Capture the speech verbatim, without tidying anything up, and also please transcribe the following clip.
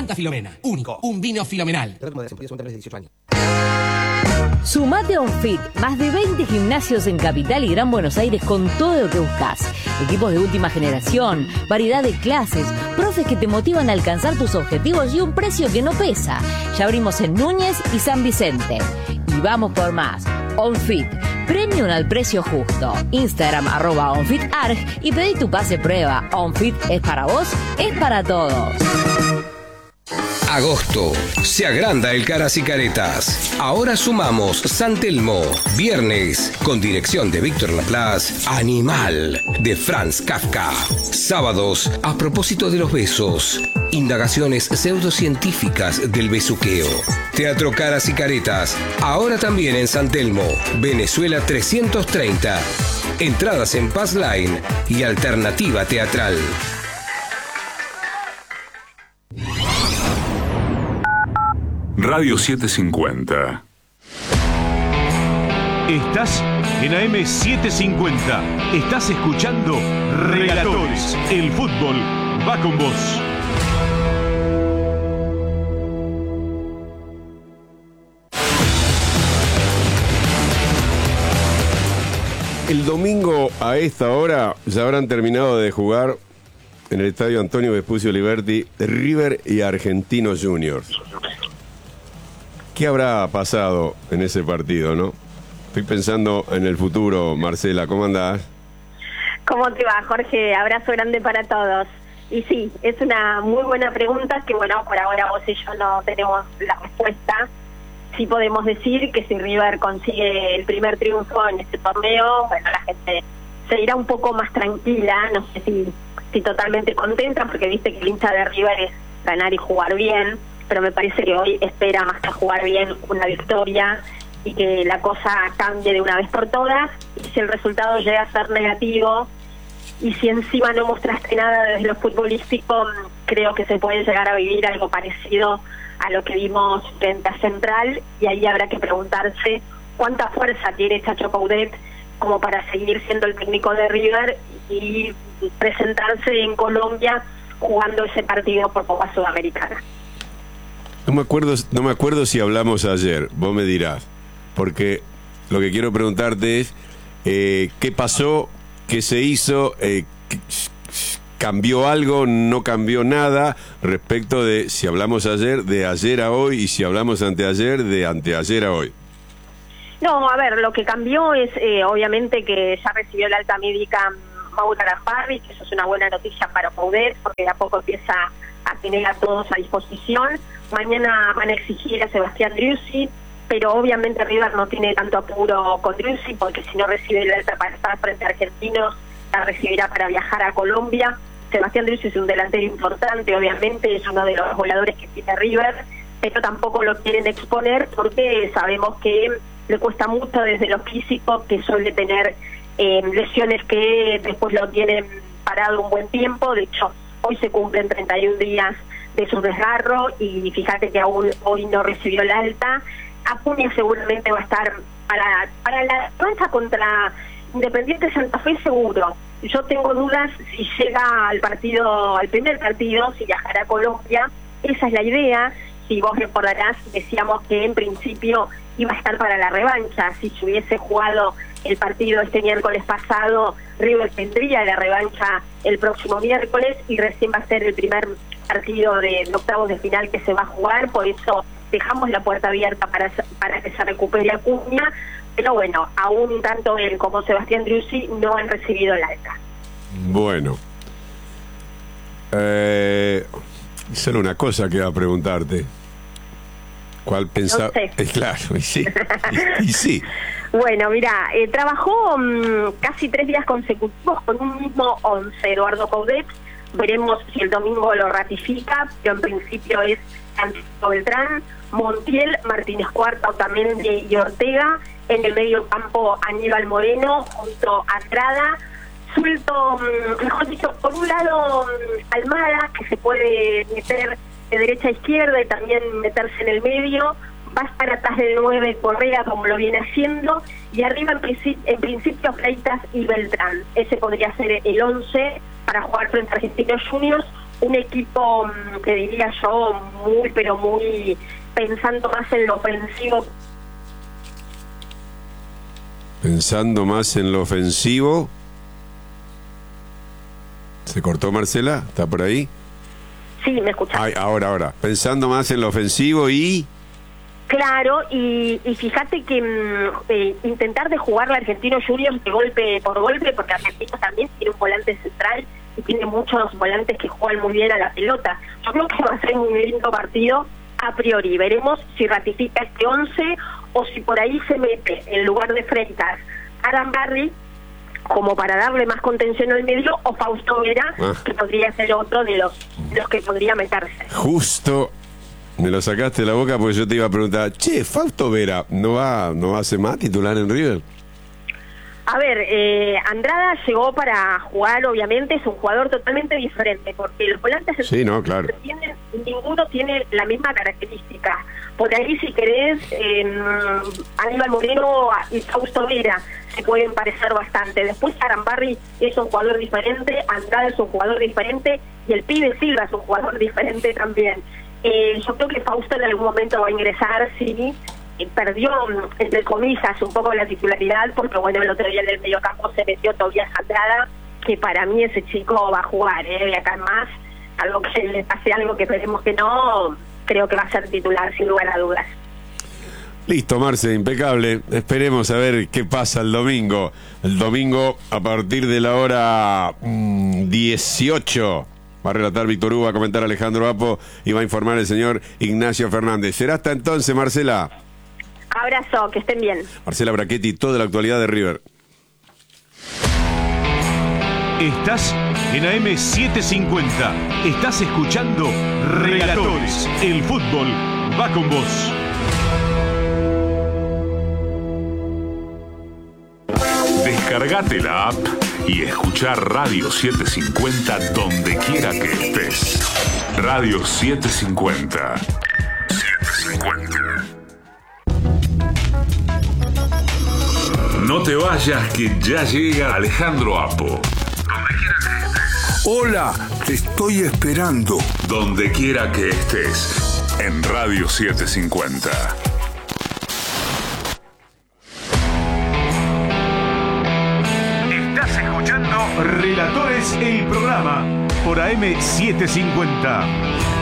Santa Filomena. Único. Un vino filomenal. Sumate a OnFit, más de veinte gimnasios en Capital y Gran Buenos Aires con todo lo que buscas. Equipos de última generación, variedad de clases, profes que te motivan a alcanzar tus objetivos y un precio que no pesa. Ya abrimos en Núñez y San Vicente. Y vamos por más. OnFit, premium al precio justo. Instagram arroba OnFitArg y pedí tu pase prueba. OnFit es para vos, es para todos. Agosto. Se agranda el Caras y Caretas. Ahora sumamos San Telmo. Viernes, con dirección de Víctor Laplace, Animal, de Franz Kafka. Sábados, a propósito de los besos. Indagaciones pseudocientíficas del besuqueo. Teatro Caras y Caretas. Ahora también en San Telmo. Venezuela trescientos treinta. Entradas en Passline y Alternativa Teatral. Radio setecientos cincuenta. Estás en A M setecientos cincuenta. Estás escuchando Relatores. El fútbol va con vos. El domingo a esta hora ya habrán terminado de jugar en el estadio Antonio Vespucio Liberti River y Argentinos Juniors. ¿Qué habrá pasado en ese partido, no? Estoy pensando en el futuro. Marcela, ¿cómo andás? ¿Cómo te va, Jorge? Abrazo grande para todos. Y sí, es una muy buena pregunta que, bueno, por ahora vos y yo no tenemos la respuesta. Sí podemos decir que si River consigue el primer triunfo en este torneo, bueno, la gente se irá un poco más tranquila, no sé si, si totalmente contenta, porque viste que el hincha de River es ganar y jugar bien, pero me parece que hoy espera más que jugar bien una victoria y que la cosa cambie de una vez por todas. Y si el resultado llega a ser negativo y si encima no mostraste nada desde lo futbolístico, creo que se puede llegar a vivir algo parecido a lo que vimos frente a Central, y ahí habrá que preguntarse cuánta fuerza tiene Chacho Coudet como para seguir siendo el técnico de River y presentarse en Colombia jugando ese partido por Copa Sudamericana. No me acuerdo, no me acuerdo si hablamos ayer, vos me dirás, porque lo que quiero preguntarte es eh, qué pasó, qué se hizo, eh, cambió algo, no cambió nada respecto de si hablamos ayer, de ayer a hoy, y si hablamos anteayer, de anteayer a hoy. No, a ver, lo que cambió es eh, obviamente que ya recibió la alta médica Mauro Gasparri, que eso es una buena noticia para Coudet, porque de a poco empieza a tener a todos a disposición. Mañana van a exigir a Sebastián Driussi, pero obviamente River no tiene tanto apuro con Driussi, porque si no recibe la alta para estar frente a Argentinos, la recibirá para viajar a Colombia. Sebastián Driussi es un delantero importante, obviamente es uno de los voladores que tiene River, pero tampoco lo quieren exponer porque sabemos que le cuesta mucho desde lo físico, que suele tener eh, lesiones que después lo tienen parado un buen tiempo. De hecho, hoy se cumplen treinta y un días de su desgarro y fíjate que aún hoy no recibió la alta. Acuña seguramente va a estar para, para la revancha contra Independiente Santa Fe seguro. Yo tengo dudas si llega al partido, al primer partido, si viajará a Colombia. Esa es la idea. Si vos recordarás, decíamos que en principio iba a estar para la revancha. Si se hubiese jugado el partido este miércoles pasado, River tendría la revancha el próximo miércoles y recién va a ser el primer partido de, de octavos de final que se va a jugar. Por eso dejamos la puerta abierta para, para que se recupere Acuña. Pero bueno, aún tanto él como Sebastián Driussi no han recibido el alta. Bueno. Eh, solo una cosa que iba a preguntarte. ¿Cuál pensaba? No sé. Eh, claro, y sí. Y, y sí. Bueno, mira, eh, trabajó um, casi tres días consecutivos con un mismo once, Eduardo Coudet. Veremos si el domingo lo ratifica, pero en principio es Francisco Beltrán, Montiel, Martínez Cuarta, Otamendi y Ortega. En el medio campo, Aníbal Moreno junto a Trada. Suelto, mejor dicho, por un lado Almada, que se puede meter de derecha a izquierda y también meterse en el medio. Va a estar atrás del nueve Correa, como lo viene haciendo, y arriba en, principio, en principio Freitas y Beltrán. Ese podría ser el once para jugar frente a Argentinos Juniors, un equipo que diría yo muy, pero muy pensando más en lo ofensivo. Pensando más en lo ofensivo. ¿Se cortó Marcela? ¿Está por ahí? Sí, me escuchás. Ay, ahora, ahora. Pensando más en lo ofensivo y... Claro, y, y fíjate que mm, eh, intentar de jugar la Argentinos Juniors de golpe por golpe, porque Argentinos también tiene un volante central y tiene muchos volantes que juegan muy bien a la pelota. Yo creo que va a ser un muy lindo partido a priori. Veremos si ratifica este once o si por ahí se mete en lugar de Freitas Arambarri como para darle más contención al medio, o Fausto Vera, ah. que podría ser otro de los, de los que podría meterse. Justo me lo sacaste de la boca porque yo te iba a preguntar, che, Fausto Vera, ¿no va, no va a ser más titular en River? A ver, eh, Andrada llegó para jugar, obviamente, es un jugador totalmente diferente, porque los volantes sí, no, claro. tienen, ninguno tiene la misma característica. Por ahí, si querés, eh, Aníbal Moreno y Fausto Vera se pueden parecer bastante. Después Arambarri es un jugador diferente, Andrada es un jugador diferente, y el pibe Silva es un jugador diferente también. Eh, yo creo que Fausto en algún momento va a ingresar, sí, perdió, entre comillas, un poco la titularidad, porque bueno, el otro día en el mediocampo se metió Tobias Andrada, que para mí ese chico va a jugar, ¿eh? De acá en más, algo que le pase algo que esperemos que no, creo que va a ser titular sin lugar a dudas. Listo, Marce, impecable. Esperemos a ver qué pasa el domingo. El domingo a partir de la hora mmm, dieciocho. Va a relatar Víctor Hugo, va a comentar Alejandro Apo y va a informar el señor Ignacio Fernández. Será hasta entonces, Marcela. Abrazo, que estén bien. Marcela Brachetti, toda la actualidad de River. Estás en A M setecientos cincuenta. Estás escuchando Relatores. El fútbol va con vos. Descargate la app y escuchar Radio setecientos cincuenta donde quiera que estés. Radio setecientos cincuenta. setecientos cincuenta. No te vayas, que ya llega Alejandro Apo. Hola, te estoy esperando. Donde quiera que estés, en Radio setecientos cincuenta. Estás escuchando Relatores, el programa por A M setecientos cincuenta.